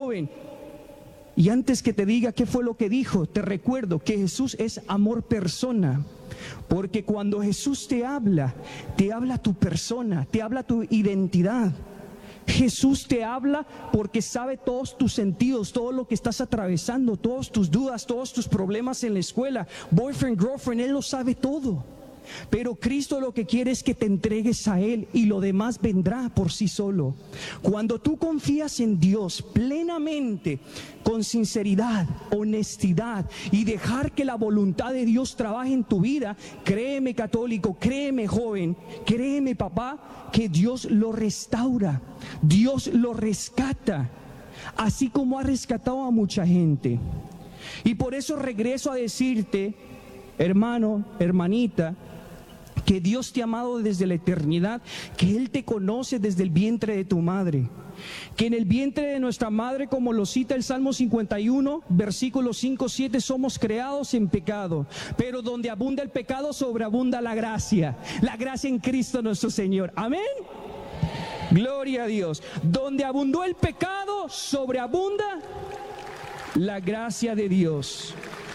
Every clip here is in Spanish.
joven. Y antes que te diga qué fue lo que dijo, te recuerdo que Jesús es amor persona. Porque cuando Jesús te habla tu persona, te habla tu identidad. Jesús te habla porque sabe todos tus sentidos, todo lo que estás atravesando, todas tus dudas, todos tus problemas en la escuela, boyfriend, girlfriend, Él lo sabe todo. Pero Cristo lo que quiere es que te entregues a Él y lo demás vendrá por sí solo. Cuando tú confías en Dios plenamente, con sinceridad, honestidad y dejar que la voluntad de Dios trabaje en tu vida, créeme católico, créeme joven, créeme papá, que Dios lo restaura, Dios lo rescata, así como ha rescatado a mucha gente. Y por eso regreso a decirte, hermano, hermanita, que Dios te ha amado desde la eternidad, que Él te conoce desde el vientre de tu madre, que en el vientre de nuestra madre, como lo cita el Salmo 51, versículos 5, 7, somos creados en pecado, pero donde abunda el pecado, sobreabunda la gracia en Cristo nuestro Señor. Amén. Gloria a Dios. Donde abundó el pecado, sobreabunda la gracia de Dios.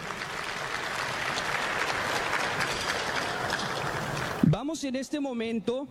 Vamos en este momento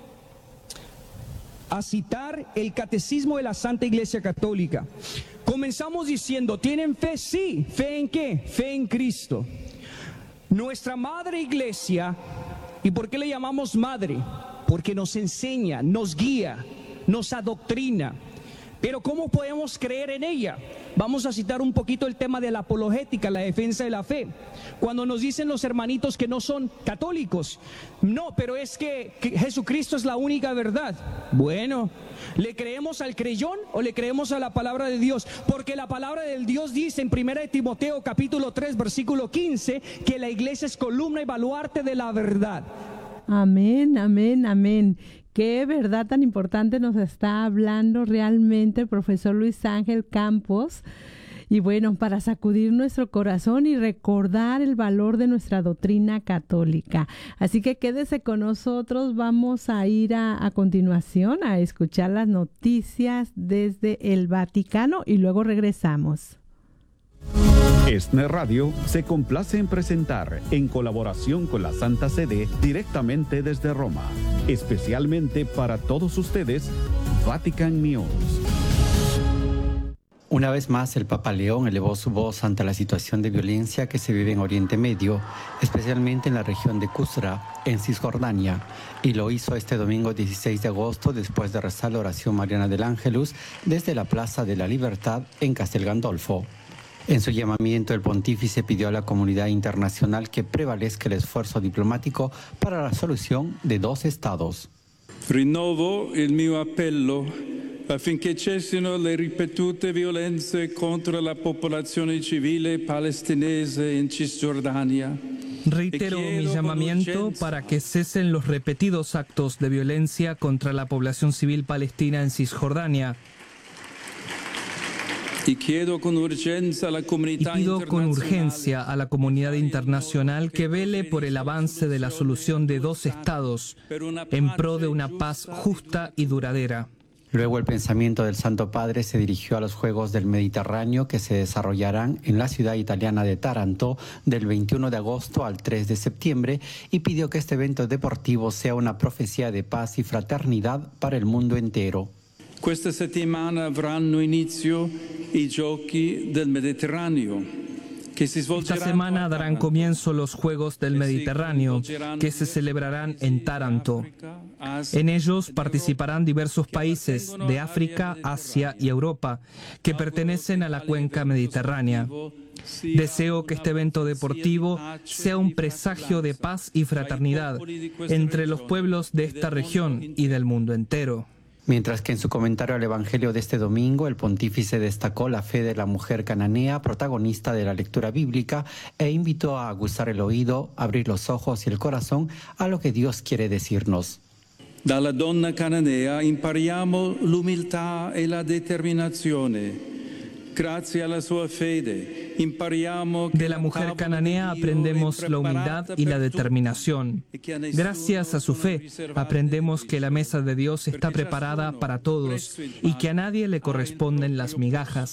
a citar el Catecismo de la Santa Iglesia Católica. Comenzamos diciendo, ¿tienen fe? Sí. ¿Fe en qué? Fe en Cristo. Nuestra Madre Iglesia, ¿y por qué le llamamos madre? Porque nos enseña, nos guía, nos adoctrina. Pero ¿cómo podemos creer en ella? Vamos a citar un poquito el tema de la apologética, la defensa de la fe. Cuando nos dicen los hermanitos que no son católicos, no, pero es que Jesucristo es la única verdad. Bueno, ¿le creemos al creyón o le creemos a la palabra de Dios? Porque la palabra del Dios dice en 1 Timoteo capítulo 3 versículo 15 que la iglesia es columna y baluarte de la verdad. Amén, amén, amén. Qué verdad tan importante nos está hablando realmente el profesor Luis Ángel Campos. Y bueno, para sacudir nuestro corazón y recordar el valor de nuestra doctrina católica. Así que quédese con nosotros. Vamos a ir a continuación a escuchar las noticias desde el Vaticano y luego regresamos. ESNE Radio se complace en presentar, en colaboración con la Santa Sede, directamente desde Roma, especialmente para todos ustedes, Vatican News. Una vez más, el Papa León elevó su voz ante la situación de violencia que se vive en Oriente Medio, especialmente en la región de Qusra, en Cisjordania, y lo hizo este domingo 16 de agosto después de rezar la oración mariana del Ángelus desde la Plaza de la Libertad en Castel Gandolfo. En su llamamiento, el pontífice pidió a la comunidad internacional que prevalezca el esfuerzo diplomático para la solución de dos estados. Rinnovo il mio appello affinché cessino le ripetute violenze contro la popolazione civile palestinese in Cisgiordania. Reitero mi llamamiento para que cesen los repetidos actos de violencia contra la población civil palestina en Cisjordania. Y pido con urgencia a la comunidad internacional que vele por el avance de la solución de dos estados en pro de una paz justa y duradera. Luego el pensamiento del Santo Padre se dirigió a los Juegos del Mediterráneo que se desarrollarán en la ciudad italiana de Taranto del 21 de agosto al 3 de septiembre y pidió que este evento deportivo sea una profecía de paz y fraternidad para el mundo entero. Questa settimana avranno inizio i Giochi del Mediterraneo. Esta semana darán comienzo los Juegos del Mediterráneo, que se celebrarán en Taranto. En ellos participarán diversos países de África, Asia y Europa, que pertenecen a la cuenca mediterránea. Deseo que este evento deportivo sea un presagio de paz y fraternidad entre los pueblos de esta región y del mundo entero. Mientras que en su comentario al Evangelio de este domingo, el pontífice destacó la fe de la mujer cananea, protagonista de la lectura bíblica, e invitó a aguzar el oído, abrir los ojos y el corazón a lo que Dios quiere decirnos. Dalla donna cananea impariamo l'umiltà e la determinazione. Grazie alla sua fede impariamo De la mujer cananea aprendemos la humildad y la determinación. Gracias a su fe aprendemos que la mesa de Dios está preparada para todos y que a nadie le corresponden las migajas.